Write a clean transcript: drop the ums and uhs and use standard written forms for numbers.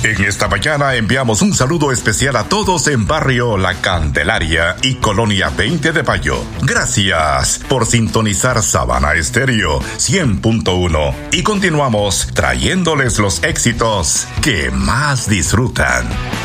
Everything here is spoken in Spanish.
En esta mañana enviamos un saludo especial a todos en Barrio La Candelaria y Colonia 20 de Mayo. Gracias por sintonizar Sabana Estéreo 100.1 y continuamos trayéndoles los éxitos que más disfrutan.